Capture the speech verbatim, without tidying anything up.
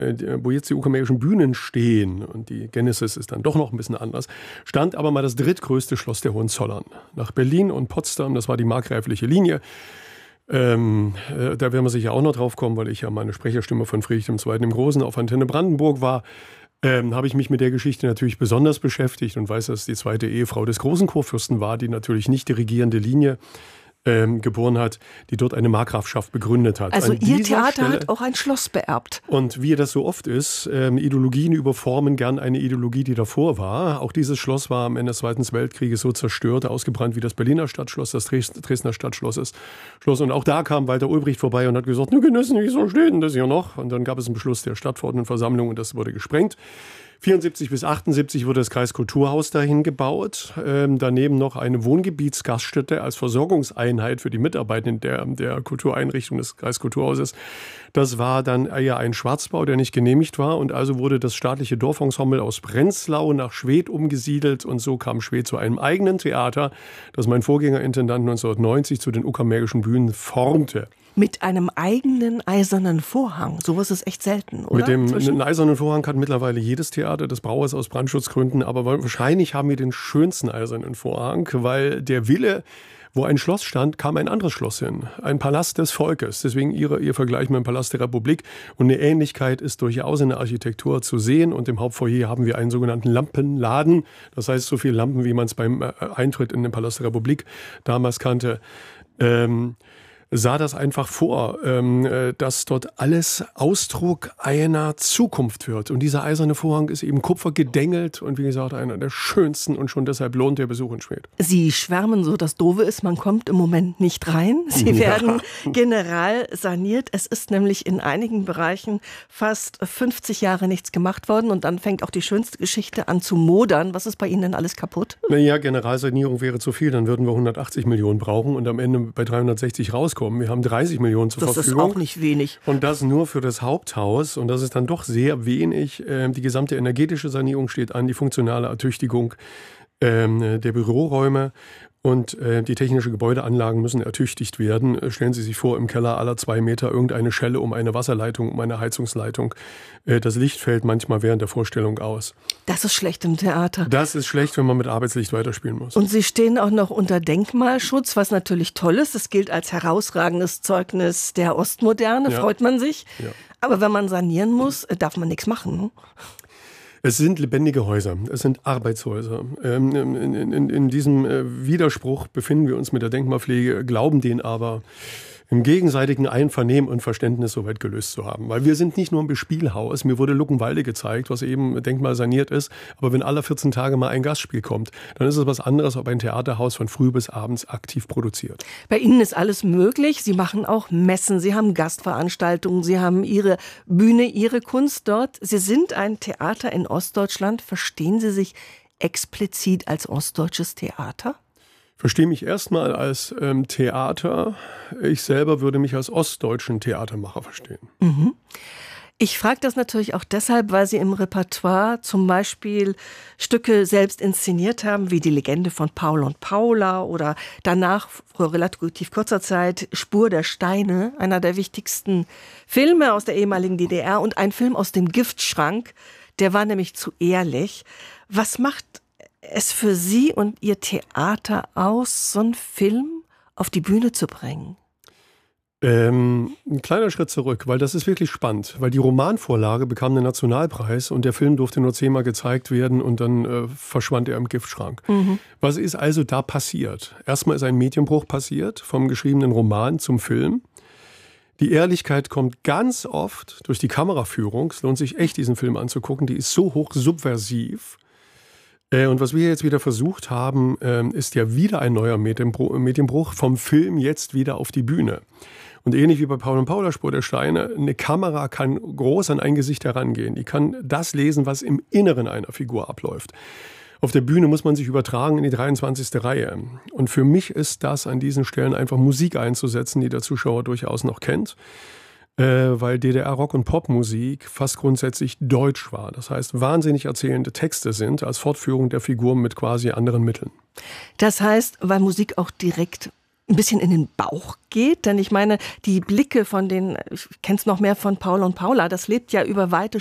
wo jetzt die Uckermärkischen Bühnen stehen, und die Genesis ist dann doch noch ein bisschen anders, stand aber mal das drittgrößte Schloss der Hohenzollern. Nach Berlin und Potsdam, das war die markgräfliche Linie. Ähm, äh, da werden wir sicher auch noch drauf kommen, weil ich ja meine Sprecherstimme von Friedrich der Zweite im Großen auf Antenne Brandenburg war. Ähm, habe ich mich mit der Geschichte natürlich besonders beschäftigt und weiß, dass die zweite Ehefrau des großen Kurfürsten war, die natürlich nicht die regierende Linie Ähm, geboren hat, die dort eine Markgrafschaft begründet hat. Also An Ihr Theater Stelle, hat auch ein Schloss beerbt. Und wie das so oft ist, ähm, Ideologien überformen gern eine Ideologie, die davor war. Auch dieses Schloss war am Ende des Zweiten Weltkrieges so zerstört, ausgebrannt wie das Berliner Stadtschloss, das Dresdner Stadtschloss ist. Schloss. Und auch da kam Walter Ulbricht vorbei und hat gesagt, ne Genossen, wieso steht denn das hier noch? Und dann gab es einen Beschluss der Stadtverordnetenversammlung und das wurde gesprengt. vierundsiebzig bis achtundsiebzig wurde das Kreiskulturhaus dahin gebaut. Ähm, daneben noch eine Wohngebietsgaststätte als Versorgungseinheit für die Mitarbeitenden der, der Kultureinrichtung des Kreiskulturhauses. Das war dann eher ein Schwarzbau, der nicht genehmigt war. Und also wurde das staatliche Dorfensemble aus Prenzlau nach Schwedt umgesiedelt. Und so kam Schwedt zu einem eigenen Theater, das mein Vorgängerintendant neunzehnhundertneunzig zu den Uckermärkischen Bühnen formte. Mit einem eigenen eisernen Vorhang. Sowas ist echt selten, oder? Mit dem einen eisernen Vorhang hat mittlerweile jedes Theater des Brauers aus Brandschutzgründen. Aber wahrscheinlich haben wir den schönsten eisernen Vorhang, weil der Wille, wo ein Schloss stand, kam ein anderes Schloss hin. Ein Palast des Volkes. Deswegen ihre, ihr Vergleich mit dem Palast der Republik. Und eine Ähnlichkeit ist durchaus in der Architektur zu sehen. Und im Hauptfoyer haben wir einen sogenannten Lampenladen. Das heißt, so viele Lampen, wie man es beim Eintritt in den Palast der Republik damals kannte. Ähm, sah das einfach vor, ähm, dass dort alles Ausdruck einer Zukunft wird. Und dieser eiserne Vorhang ist eben kupfergedengelt und wie gesagt einer der schönsten und schon deshalb lohnt der Besuch in Schwedt. Sie schwärmen so, das Doofe ist, man kommt im Moment nicht rein. Sie werden ja. general saniert. Es ist nämlich in einigen Bereichen fast fünfzig Jahre nichts gemacht worden und dann fängt auch die schönste Geschichte an zu modern. Was ist bei Ihnen denn alles kaputt? Naja, Generalsanierung wäre zu viel, dann würden wir hundertachtzig Millionen brauchen und am Ende bei dreihundertsechzig rauskommen. Wir haben dreißig Millionen zur das Verfügung. Das ist auch nicht wenig. Und das nur für das Haupthaus. Und das ist dann doch sehr wenig. Die gesamte energetische Sanierung steht an, die funktionale Ertüchtigung der Büroräume. Und äh, die technischen Gebäudeanlagen müssen ertüchtigt werden. Stellen Sie sich vor, im Keller aller zwei Meter irgendeine Schelle um eine Wasserleitung, um eine Heizungsleitung. Äh, das Licht fällt manchmal während der Vorstellung aus. Das ist schlecht im Theater. Das ist schlecht, wenn man mit Arbeitslicht weiterspielen muss. Und Sie stehen auch noch unter Denkmalschutz, was natürlich toll ist. Das gilt als herausragendes Zeugnis der Ostmoderne, ja. Freut man sich. Ja. Aber wenn man sanieren muss, darf man nichts machen. Ne? Es sind lebendige Häuser, es sind Arbeitshäuser. Ähm, in, in, in diesem Widerspruch befinden wir uns mit der Denkmalpflege, glauben den aber im gegenseitigen Einvernehmen und Verständnis soweit gelöst zu haben. Weil wir sind nicht nur ein Bespielhaus, mir wurde Luckenwalde gezeigt, was eben denkmalsaniert ist, aber wenn alle vierzehn Tage mal ein Gastspiel kommt, dann ist es was anderes, ob ein Theaterhaus von früh bis abends aktiv produziert. Bei Ihnen ist alles möglich, Sie machen auch Messen, Sie haben Gastveranstaltungen, Sie haben Ihre Bühne, Ihre Kunst dort. Sie sind ein Theater in Ostdeutschland, verstehen Sie sich explizit als ostdeutsches Theater? Ich verstehe mich erstmal als ähm, Theater. Ich selber würde mich als ostdeutschen Theatermacher verstehen. Mhm. Ich frage das natürlich auch deshalb, weil Sie im Repertoire zum Beispiel Stücke selbst inszeniert haben, wie die Legende von Paul und Paula oder danach vor relativ kurzer Zeit Spur der Steine, einer der wichtigsten Filme aus der ehemaligen D D R und ein Film aus dem Giftschrank, der war nämlich zu ehrlich. Was macht es für Sie und Ihr Theater aus, so einen Film auf die Bühne zu bringen? Ähm, ein kleiner Schritt zurück, weil das ist wirklich spannend, weil die Romanvorlage bekam den Nationalpreis und der Film durfte nur zehnmal gezeigt werden und dann äh, verschwand er im Giftschrank. Mhm. Was ist also da passiert? Erstmal ist ein Medienbruch passiert, vom geschriebenen Roman zum Film. Die Ehrlichkeit kommt ganz oft durch die Kameraführung. Es lohnt sich echt, diesen Film anzugucken. Die ist so hoch subversiv. Und was wir jetzt wieder versucht haben, ist ja wieder ein neuer Medienbruch vom Film jetzt wieder auf die Bühne. Und ähnlich wie bei Paul und Paula Spur der Steine, eine Kamera kann groß an ein Gesicht herangehen. Die kann das lesen, was im Inneren einer Figur abläuft. Auf der Bühne muss man sich übertragen in die dreiundzwanzigste Reihe. Und für mich ist das an diesen Stellen einfach Musik einzusetzen, die der Zuschauer durchaus noch kennt. Weil D D R-Rock- und Popmusik fast grundsätzlich deutsch war. Das heißt, wahnsinnig erzählende Texte sind als Fortführung der Figur mit quasi anderen Mitteln. Das heißt, weil Musik auch direkt ein bisschen in den Bauch geht. Denn ich meine, die Blicke von den, ich kenne es noch mehr von Paul und Paula, das lebt ja über weite